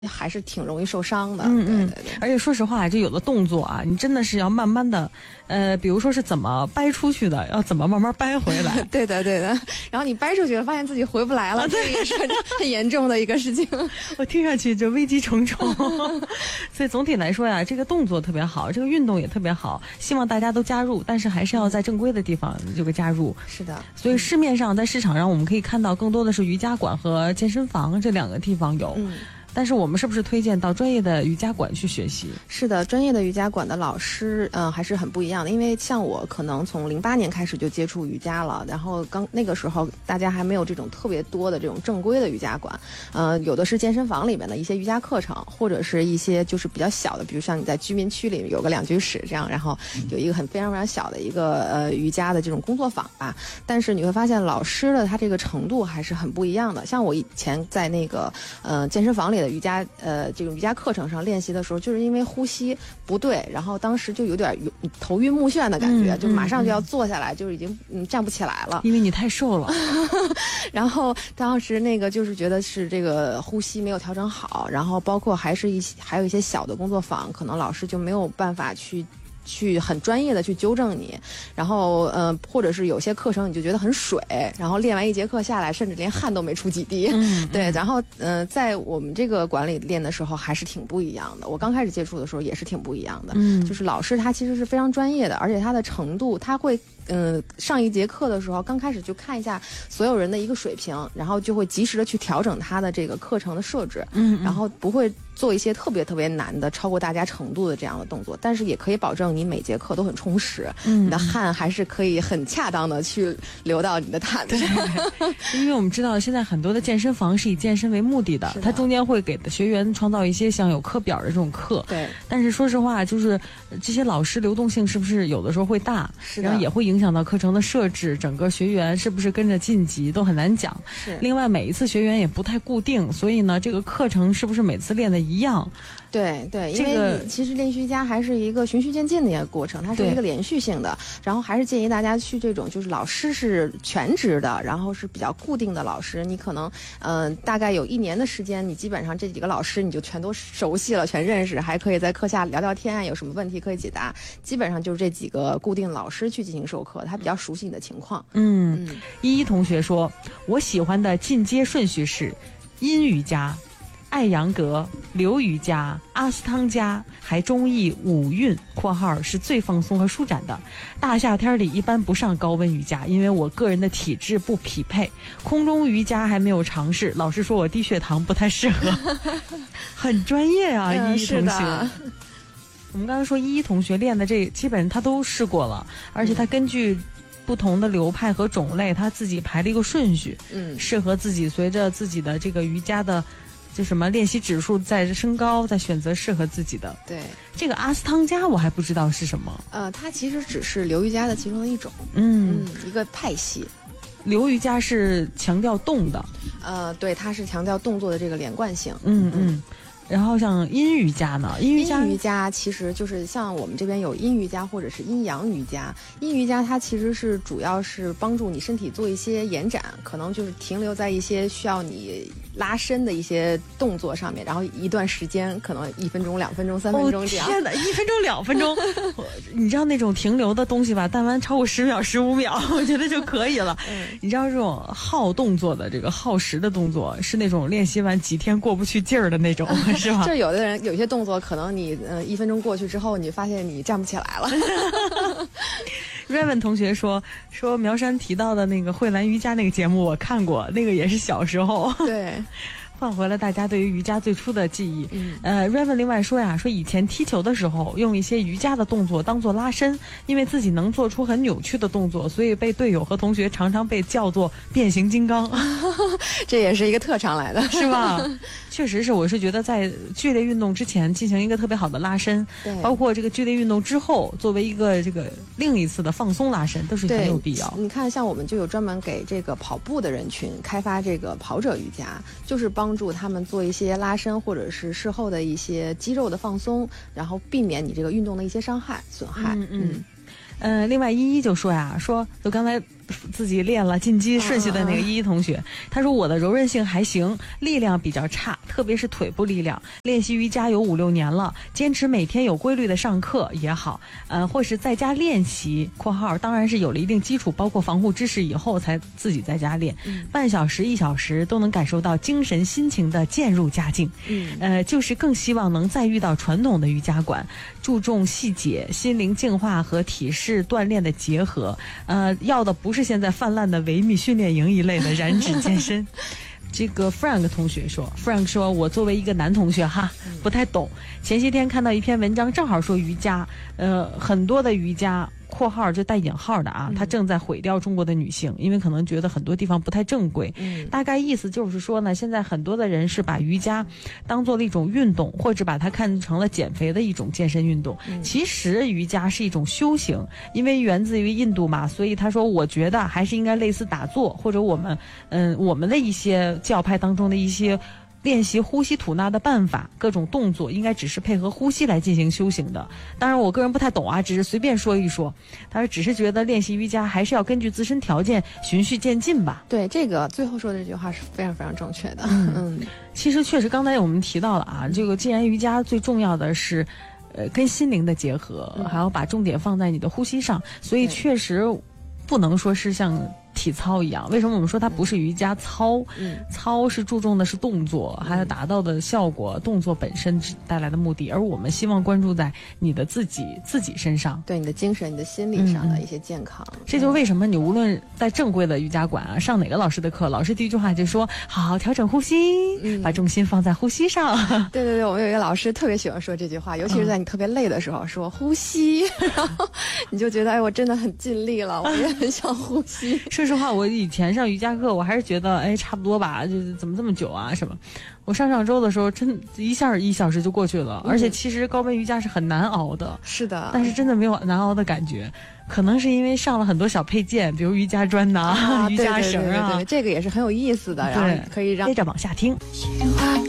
还是挺容易受伤的。 对。 而且说实话，这有的动作啊，你真的是要慢慢的，比如说是怎么掰出去的，要怎么慢慢掰回来。 对的。然后你掰出去了，发现自己回不来了，这也是很严重的一个事情。 我听上去就危机重重。所以总体来说呀，这个动作特别好，这个运动也特别好，希望大家都加入，但是还是要在正规的地方这个加入。 是的。 所以市面上在市场上我们可以看到更多的是瑜伽馆和健身房这2个地方有。但是我们是不是推荐到专业的瑜伽馆去学习？ 是的，专业的瑜伽馆的老师，还是很不一样的。因为像我可能从08年开始就接触瑜伽了，然后那个时候大家还没有这种特别多的这种正规的瑜伽馆，有的是健身房里面的一些瑜伽课程，或者是一些就是比较小的，比如像你在居民区里有个2居室这样，然后有一个非常小的一个瑜伽的这种工作坊吧。但是你会发现老师的他这个程度还是很不一样的。像我以前在那个健身房里的瑜伽这种瑜伽课程上练习的时候，就是因为呼吸不对，然后当时就有点头晕目眩的感觉，就马上就要坐下来，就是已经站不起来了。 因为你太瘦了。 然后当时那个就是觉得是这个呼吸没有调整好，然后包括还有一些小的工作坊，可能老师就没有办法去很专业的去纠正你，然后或者是有些课程你就觉得很水，然后练完1节课下来，甚至连汗都没出几滴。对，然后在我们这个馆里练的时候还是挺不一样的。我刚开始接触的时候也是挺不一样的。就是老师他其实是非常专业的，而且他的程度他会上1节课的时候，刚开始就看一下所有人的一个水平，然后就会及时的去调整他的这个课程的设置。然后不会做一些特别难的超过大家程度的这样的动作，但是也可以保证你每节课都很充实，你的汗还是可以很恰当的去流到你的毯子上。 因为我们知道现在很多的健身房是以健身为目的的，它中间会给学员创造一些像有课表的这种课。 对。 但是说实话，就是这些老师流动性是不是有的时候会大，然后也会影响到课程的设置，整个学员是不是跟着晋级都很难讲。另外每一次学员也不太固定，所以呢这个课程是不是每次练的一样？ 对，因为你其实练瑜伽还是一个循序渐进的一个过程，它是一个连续性的。然后还是建议大家去这种就是老师是全职的，然后是比较固定的老师，你可能大概有1年的时间，你基本上这几个老师你就全都熟悉了，全认识，还可以在课下聊聊天，有什么问题可以解答。基本上就是这几个固定的老师去进行授课，他比较熟悉你的情况。 依依同学说，我喜欢的进阶顺序是阴瑜伽、艾扬格、流瑜伽、阿斯汤加，还中意五运（括号是最放松和舒展的）。大夏天里一般不上高温瑜伽，因为我个人的体质不匹配。空中瑜伽还没有尝试，老师说我低血糖不太适合。很专业啊，依依同学。我们刚才说依依同学练的这基本他都试过了，而且他根据不同的流派和种类，他自己排了一个顺序，适合自己，随着自己的这个瑜伽的就什么练习指数在升高，再选择适合自己的。 对， 这个阿斯汤加我还不知道是什么。 它其实只是流瑜伽的其中的一种，一个派系。 流瑜伽是强调动的， 对，它是强调动作的这个连贯性。 然后像阴瑜伽呢？阴瑜伽其实就是像我们这边有阴瑜伽或者是阴阳瑜伽。阴瑜伽它其实是主要是帮助你身体做一些延展，可能就是停留在一些需要你拉伸的一些动作上面，然后一段时间可能1分钟、2分钟、3分钟这样。 天哪，1分钟、2分钟，你知道那种停留的东西吧？但凡超过10秒、15秒，我觉得就可以了。你知道这种耗动作的这个耗时的动作，是那种练习完几天过不去劲儿的那种。是吧？ 就有的人有些动作，可能你1分钟过去之后，你发现你站不起来了。 Raven 同学说苗山提到的那个蕙兰瑜伽那个节目我看过，那个也是小时候。 对。 换回了大家对于瑜伽最初的记忆。Raven 另外说以前踢球的时候用一些瑜伽的动作当做拉伸，因为自己能做出很扭曲的动作，所以被队友和同学常常被叫做变形金刚。 这也是一个特长来的， 是吧？确实是，我是觉得在剧烈运动之前进行一个特别好的拉伸，包括这个剧烈运动之后作为一个这个另一次的放松拉伸都是很有必要。 你看像我们就有专门给这个跑步的人群开发这个跑者瑜伽，就是帮助他们做一些拉伸或者是事后的一些肌肉的放松，然后避免你这个运动的一些伤害损害。 另外依依就说就刚才自己练了进阶顺序的那个依依同学，他说我的柔韧性还行，力量比较差，特别是腿部力量。练习瑜伽有5、6年了，坚持每天有规律的上课也好，或是在家练习（括号当然是有了一定基础，包括防护知识以后才自己在家练），半小时、1小时都能感受到精神心情的渐入佳境。就是更希望能再遇到传统的瑜伽馆，注重细节、心灵净化和体式锻炼的结合。要的不是现在泛滥的维密训练营一类的燃脂健身。这个 Frank 同学说 ，Frank 说，我作为一个男同学哈，不太懂。前些天看到一篇文章，正好说瑜伽，很多的瑜伽。括号就带引号的啊，他正在毁掉中国的女性，因为可能觉得很多地方不太正规。大概意思就是说呢，现在很多的人是把瑜伽当做了一种运动，或者把它看成了减肥的一种健身运动。其实瑜伽是一种修行，因为源自于印度嘛，所以他说我觉得还是应该类似打坐，或者我们的一些教派当中的一些练习呼吸吐纳的办法，各种动作应该只是配合呼吸来进行修行的。当然我个人不太懂啊，只是随便说一说。他说只是觉得练习瑜伽还是要根据自身条件循序渐进吧。 对，这个最后说的这句话是非常非常正确的。 其实确实刚才我们提到了啊，这个既然瑜伽最重要的是跟心灵的结合，还要把重点放在你的呼吸上，所以确实不能说是像体操一样。为什么我们说它不是瑜伽操？操是注重的是动作，还有达到的效果，动作本身带来的目的，而我们希望关注在你的自己身上， 对你的精神、你的心理上的一些健康。 这就是为什么你无论在正规的瑜伽馆啊，上哪个老师的课，老师第一句话就说好好调整呼吸，把重心放在呼吸上。 对对对，我们有一个老师特别喜欢说这句话，尤其是在你特别累的时候，说呼吸，然后你就觉得哎，我真的很尽力了，我也很想呼吸。 说实话，我以前上瑜伽课，我还是觉得哎差不多吧，就怎么这么久啊什么。我上周的时候，真一下1小时就过去了，而且其实高温瑜伽是很难熬的。 是的， 但是真的没有难熬的感觉，可能是因为上了很多小配件，比如瑜伽砖瑜伽绳啊， 对，这个也是很有意思的，然后可以让接着往下听。